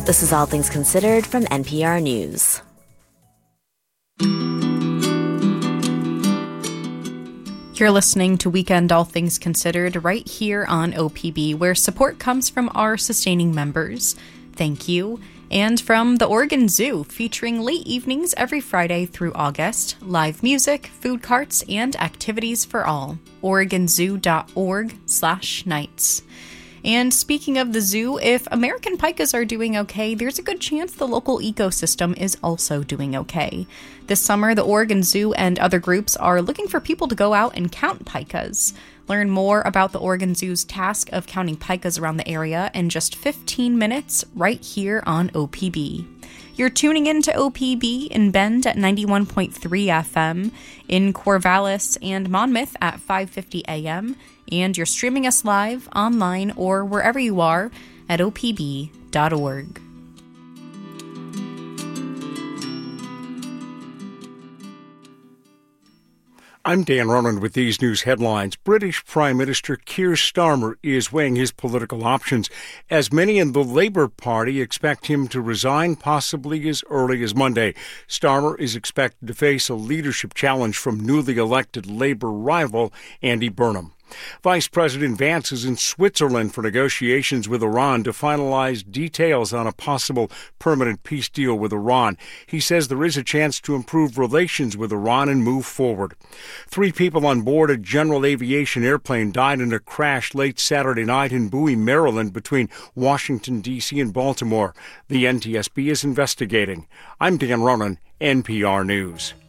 This is All Things Considered from NPR News. You're listening to Weekend All Things Considered right here on OPB, where support comes from our sustaining members. Thank you. And from the Oregon Zoo, featuring late evenings every Friday through August, live music, food carts, and activities for all. OregonZoo.org/nights. And speaking of the zoo, if American pikas are doing okay, there's a good chance the local ecosystem is also doing okay. This summer, the Oregon Zoo and other groups are looking for people to go out and count pikas. Learn more about the Oregon Zoo's task of counting pikas around the area in just 15 minutes right here on OPB. You're tuning in to OPB in Bend at 91.3 FM, in Corvallis and Monmouth at 5:50 AM, and you're streaming us live, online, or wherever you are at opb.org. I'm Dan Ronan with these news headlines. British Prime Minister Keir Starmer is weighing his political options, as many in the Labour Party expect him to resign possibly as early as Monday. Starmer is expected to face a leadership challenge from newly elected Labour rival Andy Burnham. Vice President Vance is in Switzerland for negotiations with Iran to finalize details on a possible permanent peace deal with Iran. He says there is a chance to improve relations with Iran and move forward. 3 people on board a general aviation airplane died in a crash late Saturday night in Bowie, Maryland, between Washington, D.C. and Baltimore. The NTSB is investigating. I'm Dan Ronan, NPR News.